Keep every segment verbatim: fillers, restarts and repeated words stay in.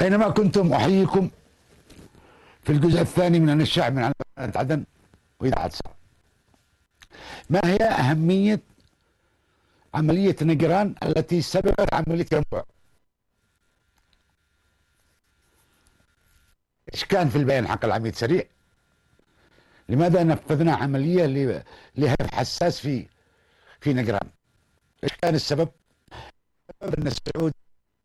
أينما كنتم أحييكم في الجزء الثاني من الشعب من علامة عدن وإذاعة سبع. ما هي أهمية عملية نجران التي سببت عملية ينبع؟ إيش كان في البيان حق العميد سريع؟ لماذا نفذنا عملية لهدف حساس في في نجران؟ إيش كان السبب؟ السبب أن السعود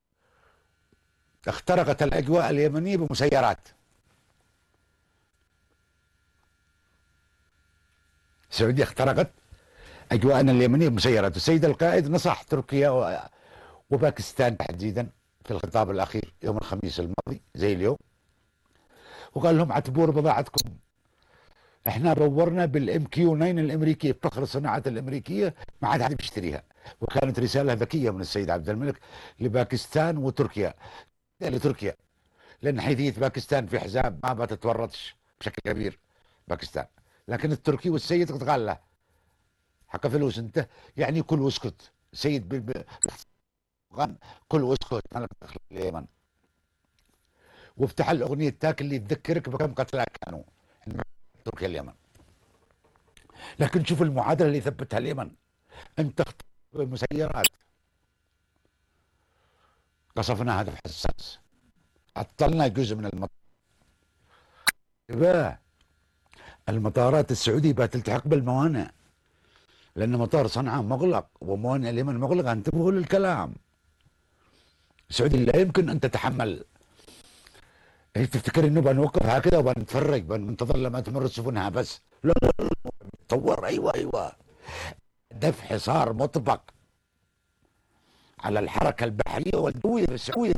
اخترقت الأجواء اليمنية بمسيرات. السعودية اخترقت أجواءنا اليمنية بمسيرات، والسيد القائد نصح تركيا وباكستان تحديدا في الخطاب الأخير يوم الخميس الماضي زي اليوم، وقال لهم اعتبروا بضاعتكم، احنا بورنا بالام كيو تسعة الامريكيه، فخر الصناعات الامريكيه، ما عاد حد بيشتريها. وكانت رساله ذكيه من السيد عبد الملك لباكستان وتركيا، لتركيا، لان حيثيه باكستان في حزام ما بتتورطش بشكل كبير باكستان، لكن التركي والسيد قد قال له حق فلوس انت، يعني كل واسكت سيد ب... ب... كل واسكت انا بدخل اليمن، وافتح الاغنيه تاك اللي تذكرك بكم قتلى كانوا تركيا اليمن. لكن شوف المعادله اللي ثبتها اليمن، انت المسيرات قصفنا هدف حساس، عطلنا جزء من المطار، المطارات السعوديه بتلتحق بالموانئ، لان مطار صنعاء مغلق وموانئ اليمن مغلقه. انتبهوا للكلام، السعوديه لا يمكن ان تتحمل. هي تفتكر انه بنوقف هكذا وبنتفرج بننتظر لما تمر سفنها بس؟ لا لا لا، تصور. ايوه ايوه، دفع حصار مطبق على الحركه البحريه والجويه في السعوديه.